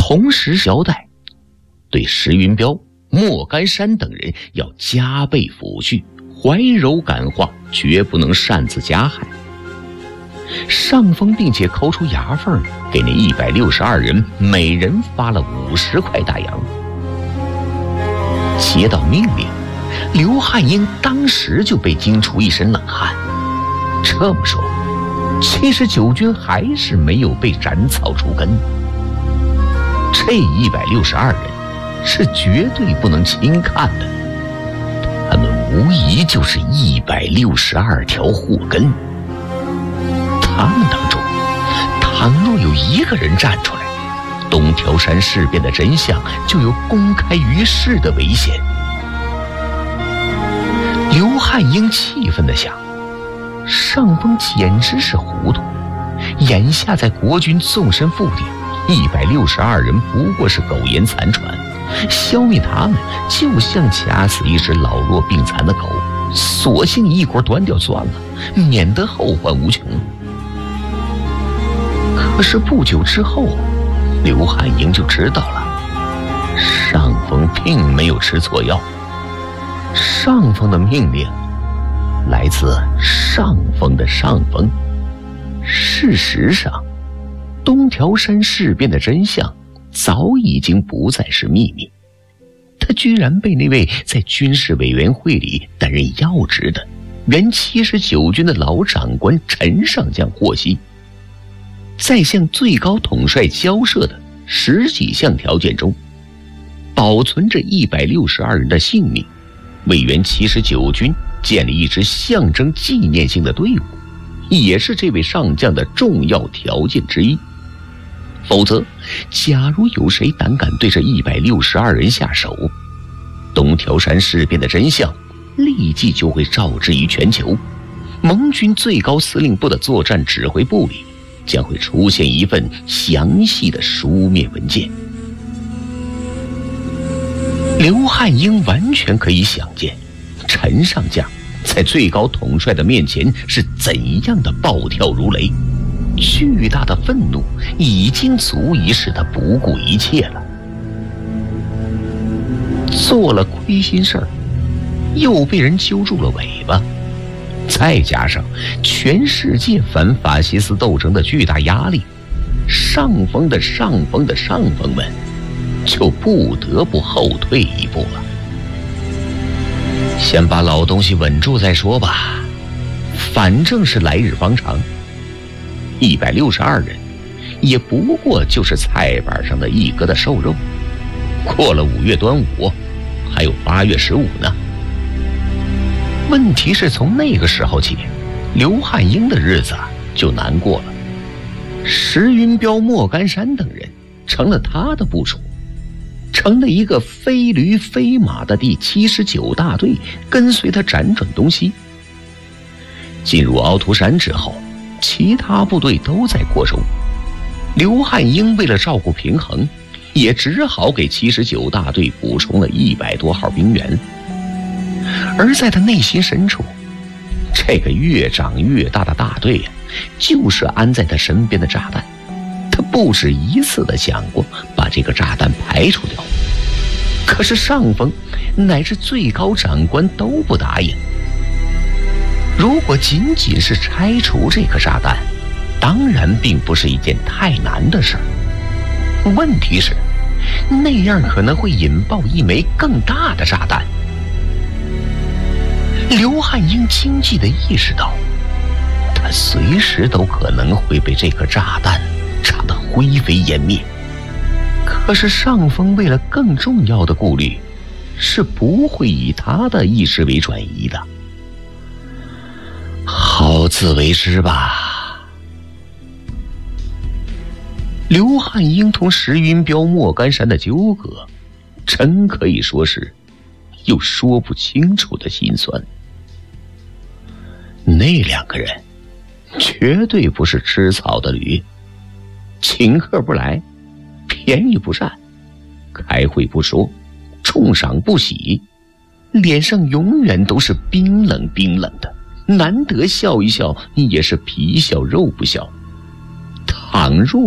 同时交代对石云彪、莫干山等人要加倍抚恤，怀柔感化，绝不能擅自加害。上峰并且抠出牙缝，给那162人每人发了50块大洋。接到命令，刘汉英当时就被惊出一身冷汗。这么说，79军还是没有被斩草除根。这162人是绝对不能轻看的，他们无疑就是162条祸根。他们当中，倘若有一个人站出来，东条山事变的真相就有公开于世的危险。刘汉英气愤地想，上峰简直是糊涂，眼下在国军纵深腹地，162人不过是苟延残喘，消灭他们就像掐死一只老弱病残的狗，索性一锅端掉算了，免得后患无穷。可是不久之后，刘汉英就知道了，上峰并没有吃错药。上峰的命令来自上峰的上峰。事实上，东条山事变的真相早已经不再是秘密，他居然被那位在军事委员会里担任要职的原79军的老长官陈上将获悉。在向最高统帅交涉的10几项条件中，保存着162人的性命，为原79军建立一支象征纪念性的队伍，也是这位上将的重要条件之一。否则，假如有谁胆敢对这162人下手，东条山事变的真相立即就会召之于全球。盟军最高司令部的作战指挥部里将会出现一份详细的书面文件。刘汉英完全可以想见，陈上将在最高统帅的面前是怎样的暴跳如雷，巨大的愤怒已经足以使他不顾一切了。做了亏心事儿，又被人揪住了尾巴，再加上全世界反法西斯斗争的巨大压力，上峰的上峰的上峰们就不得不后退一步了。先把老东西稳住再说吧，反正是来日方长。162人也不过就是菜板上的一疙瘩瘦肉，过了5月端午，还有8月15呢。问题是从那个时候起，刘汉英的日子就难过了。石云彪、莫干山等人成了他的部属，成了一个非驴非马的第79大队，跟随他辗转东西。进入凹凸山之后，其他部队都在扩收，刘汉英为了照顾平衡，也只好给79大队补充了100多号兵员。而在他内心深处，这个越长越大的大队就是安在他身边的炸弹。他不止一次地想过把这个炸弹排除掉，可是上峰乃至最高长官都不答应。如果仅仅是拆除这颗炸弹，当然并不是一件太难的事儿。问题是，那样可能会引爆一枚更大的炸弹。刘汉英惊悸地意识到，他随时都可能会被这颗炸弹炸得灰飞烟灭。可是上峰为了更重要的顾虑，是不会以他的意识为转移的。好自为之吧。刘汉英同石云彪、莫干山的纠葛，真可以说是又说不清楚的心酸。那2个人绝对不是吃草的驴，请客不来，便宜不占，开会不说，冲赏不喜，脸上永远都是冰冷冰冷的，难得笑一笑也是皮笑肉不笑。倘若